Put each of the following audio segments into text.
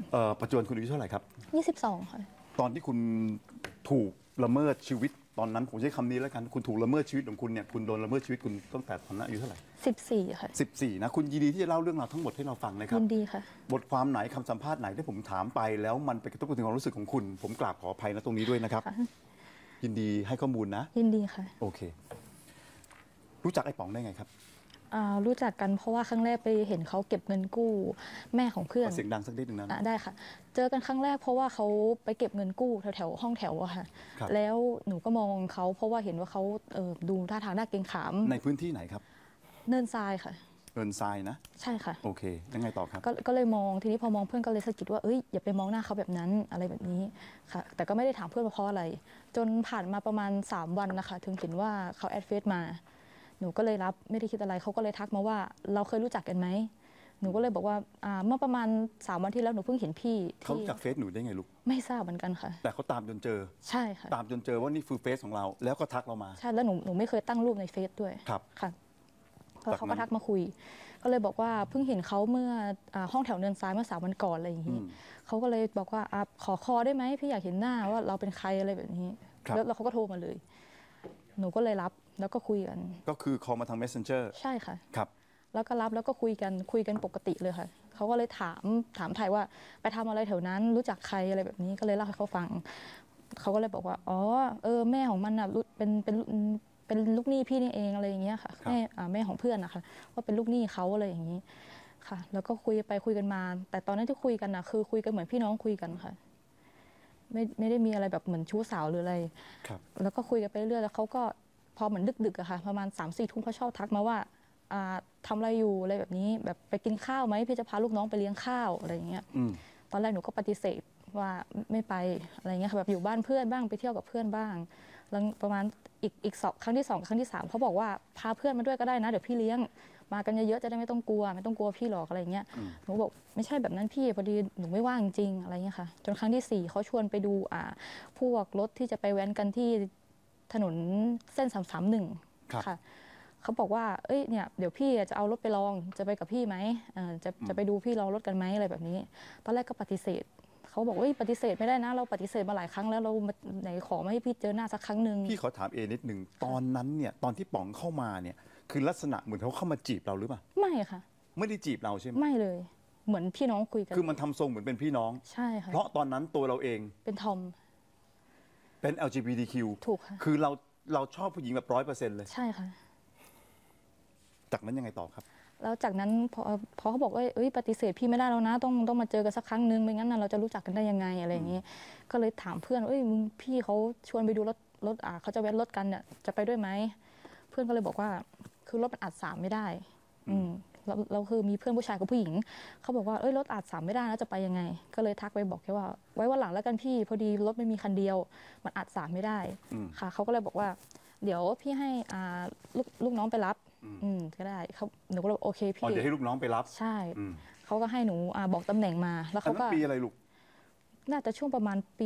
ปัจจุบันคุณอายุเท่าไหร่ครับ 22ค่ะตอนที่คุณถูกละเมิดชีวิตตอนนั้นผมใช้คำนี้แล้วกันคุณถูกละเมิดชีวิตของคุณเนี่ยคุณโดนละเมิดชีวิตคุณตั้งแต่ตอนนั้นอายุเท่าไหร่ 14ค่ะ 14นะคุณยินดีที่จะเล่าเรื่องราวทั้งหมดให้เราฟังนะครับยินดีค่ะบทความไหนคำสัมภาษณ์ไหนที่ผมถามไปแล้วมันไปกระทบถึงความรู้สึกของคุณผมกราบขออภัยนะตรงนี้ด้วยนะครับยินดีให้ข้อมูลนะยินดีค่ะโอเครู้จักไอ้ป๋องได้ไงครับรู้จักกันเพราะว่าครั้งแรกไปเห็นเขาเก็บเงินกู้แม่ของเพื่อนเสียงดังสักนิดนึงนะได้ค่ะเจอกันครั้งแรกเพราะว่าเขาไปเก็บเงินกู้แถวห้องแถวอะค่ะแล้วหนูก็มองเขาเพราะว่าเห็นว่าเขาดูท่าทางน่าเกรงขามในพื้นที่ไหนครับเนินทรายค่ะเนินทรายนะใช่ค่ะโอเคยังไงต่อครับก็เลยมองทีนี้พอมองเพื่อนก็เลยสะกิดว่าเอ้ยอย่าไปมองหน้าเขาแบบนั้นอะไรแบบนี้ค่ะแต่ก็ไม่ได้ถามเพื่อนว่าเพราะอะไรจนผ่านมาประมาณ3วันนะคะถึงเห็นว่าเขาแอดเฟซมาหนูก็เลยรับไม่ได้คิดอะไรเขาก็เลยทักมาว่าเราเคยรู้จักกันไหมหนูก็เลยบอกว่าเมื่อประมาณ3วันที่แล้วหนูเพิ่งเห็นพี่เขาจากเฟซหนูได้ไงลูกไม่ทราบเหมือนกันค่ะแต่เขาตามจนเจอใช่ค่ะตามจนเจอว่านี่คือเฟซของเราแล้วก็ทักเรามาใช่แล้วหนูไม่เคยตั้งรูปในเฟซด้วยครับค่ะแล้วเขาก็ทักมาคุยก็เลยบอกว่าเพิ่งเห็นเขาเมื่อห้องแถวเนินทรายเมื่อ3 วันก่อนอะไรอย่างนี้เขาก็เลยบอกว่าขอคอได้ไหมพี่อยากเห็นหน้าว่าเราเป็นใครอะไรแบบนี้แล้วเขาก็โทรมาเลยหนูก็เลยรับแล้วก็คุยกันก็คือ call มาทาง messenger ใช่ค่ะครับแล้วก็รับแล้วก็คุยกันปกติเลยค่ะเขาก็เลยถามไทยว่าไปทำอะไรแถวนั้นรู้จักใครอะไรแบบนี้ก็เลยเล่าให้เขาฟังเขาก็เลยบอกว่าอ๋อแม่ของมันอ่ะเป็นลูกหนี้พี่นี่เองอะไรอย่างเงี้ยค่ะแม่ของเพื่อนนะคะว่าเป็นลูกหนี้เขาอะไรอย่างนี้ค่ะแล้วก็คุยไปคุยกันมาแต่ตอนนั้นที่คุยกันนะคือคุยกันเหมือนพี่น้องคุยกันค่ะไม่ได้มีอะไรแบบเหมือนชู้สาวหรืออะไรแล้วก็คุยกันไปเรื่อยแล้วเขาก็พอเหมือนดึกอะค่ะประมาณ3-4 ทุ่มเขาชอบทักมาว่าทำอะไรอยู่อะไรแบบนี้แบบไปกินข้าวไหมพี่จะพาลูกน้องไปเลี้ยงข้าวอะไรอย่างเงี้ยตอนแรกหนูก็ปฏิเสธว่าไม่ไปอะไรเงี้ยค่ะแบบอยู่บ้านเพื่อนบ้างไปเที่ยวกับเพื่อนบ้างแล้วประมาณอีกครั้งที่2ครั้งที่3เขาบอกว่าพาเพื่อนมาด้วยก็ได้นะเดี๋ยวพี่เลี้ยงมากันเยอะๆจะได้ไม่ต้องกลัวพี่หรอกอะไรเงี้ยหนูบอกไม่ใช่แบบนั้นพี่พอดีหนูไม่ว่างจริงอะไรเงี้ยค่ะจนครั้งที่4เขาชวนไปดูพวกรถที่จะไปแว้นกันที่ถนนเส้น331ค่ะเขาบอกว่าเอ้ยเนี่ยเดี๋ยวพี่จะเอารถไปลองจะไปกับพี่ไหมจะไปดูพี่ลองรถกันไหมอะไรแบบนี้ตอนแรกก็ปฏิเสธเขาบอกว่าปฏิเสธไม่ได้นะเราปฏิเสธมาหลายครั้งแล้วเราไหนขอไม่ให้พี่เจอหน้าสักครั้งหนึ่งพี่ขอถามนิดหนึ่งตอนนั้นเนี่ยตอนที่ป๋องเข้ามาเนี่ยคือลักษณะเหมือนเขาเข้ามาจีบเราหรือเปล่าไม่ค่ะไม่ได้จีบเราใช่ไหมไม่เลยเหมือนพี่น้องคุยกันคือมันทำทรงเหมือนเป็นพี่น้องใช่ค่ะเพราะตอนนั้นตัวเราเองเป็นทอมเป็น LGBTQ ถูกค่ะคือเราชอบผู้หญิงแบบ100%เลยใช่ค่ะจากนั้นยังไงต่อครับแล้วจากนั้นพอเขาบอกว่าปฏิเสธพี่ไม่ได้แล้วนะต้องมาเจอกันสักครั้งนึงไม่งั้นเราจะรู้จักกันได้ยังไงอะไรอย่างนี้ก็เลยถามเพื่อนมึงพี่เขาชวนไปดูรถเขาจะแว้นรถกันเนี่ยจะไปด้วยไหมเพื่อนก็เลยบอกว่าคือรถมันอัด3ไม่ได้เราคือมีเพื่อนผู้ชายกับผู้หญิงเขาบอกว่ารถอัด3ไม่ได้แล้วจะไปยังไงก็เลยทักไปบอกแค่ว่าไว้วันหลังแล้วกันพี่พอดีรถไม่มีคันเดียวมันอัด3ไม่ได้ค่ะเขาก็เลยบอกว่าเดี๋ยวพี่ให้ลูกน้องไปรับก็ได้หนูก็เลยโอเคพี่เดี๋ยวให้ลูกน้องไปรับใช่เขาก็ให้หนูบอกตำแหน่งมาแล้วเขาก็ปีอะไรลูกน่าจะช่วงประมาณปี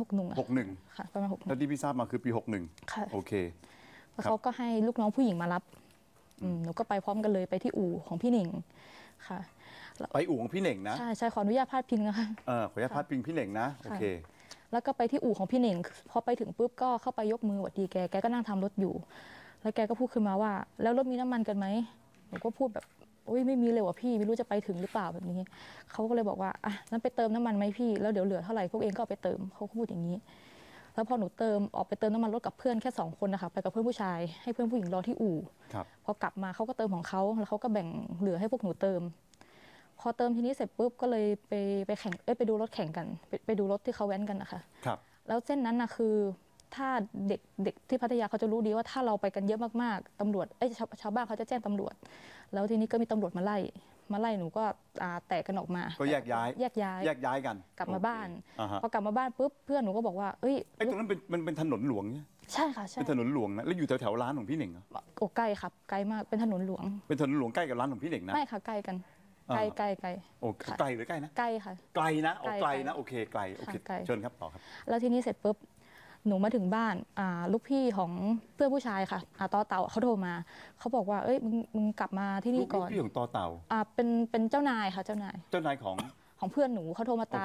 61 ค่ะประมาณ61 แล้วที่พี่ทราบมาคือปี61 ค่ะโอเคแล้วเขาก็ให้ลูกน้องผู้หญิงมารับหนูก็ไปพร้อมกันเลยไปที่อู่ของพี่หนิงค่ะไปอู่ของพี่เหน่งนะใช่ขออนุญาตพาดพิงนะคะขออนุญาตพาดพิงพี่เหน่งนะโอเคแล้วก็ไปที่อู่ของพี่เหน่งพอไปถึงปุ๊บก็เข้าไปยกมือหวัดดีแกก็นั่งทำรถอยู่แล้วแกก็พูดขึ้นมาว่าแล้วรถมีน้ำมันกันไหมหนูก็พูดแบบไม่มีเลยว่ะพี่ไม่รู้จะไปถึงหรือเปล่าแบบนี้เขาก็เลยบอกว่านั้นไปเติมน้ำมันไหมพี่แล้วเดี๋ยวเหลือเท่าไหร่พวกเองก็ไปเติมเขาพูดอย่างนี้แล้วพอหนูออกไปเติมน้ำมันรถกับเพื่อนแค่2 คนนะคะไปกับเพื่อนผู้ชายให้เพื่อนผู้หญิงรอที่อู่พอกลับมาเขาก็เติมของเขาแล้วเขาก็แบ่งเหลือให้พวกหนูเติมพอเติมทีนี้เสร็จปุ๊บก็เลยไปแข่งไปดูรถแข่งกันไปดูรถที่เขาแว้นกันนะคะแล้วเส้นนั้นนะคือถ้าเด็กที่พัทยาเขาจะรู้ดีว่าถ้าเราไปกันเยอะมากๆตำรวจชาวบ้านเขาจะแจ้งตำรวจแล้วทีนี้ก็มีตำรวจมาไล่หนูก็แตกกันออกมาก็แยกย้ายกันกลับมาบ้านพอกลับมาบ้านปุ๊บเพื่อนหนูก็บอกว่าไอ้ตรงนั้นเป็นถนนหลวงใช่ค่ะใช่เป็นถนนหลวงนะแล้วอยู่แถวร้านของพี่เหน่งเหรอโอ้ใกล้ครับไกลมากเป็นถนนหลวงใกล้กับร้านของพี่เหน่งนะไม่ค่ะใกล้กันไกลโอ้ไกลหรือใกล้นะไกลค่ะไกลนะไกลนะโอเคไกลโอเคเชิญครับต่อครับแล้วทีนี้เสร็จปุ๊บหนูมาถึงบ้านลูกพี่ของเพื่อนผู้ชายค่ะต่อเต่าเขาโทรมาเขาบอกว่ามึงกลับมาที่นี่ก่อนลูกพี่ของต่อเต่าเป็นเจ้านายค่ะเจ้านายของเพื่อนหนูเขาโทรมาตาม